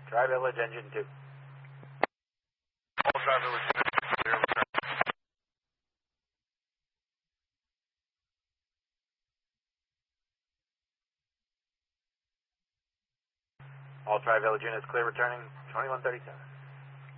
Tri-Village, engine 2. All Tri-Village units, clear return. All Tri-Village units clear returning, 2137.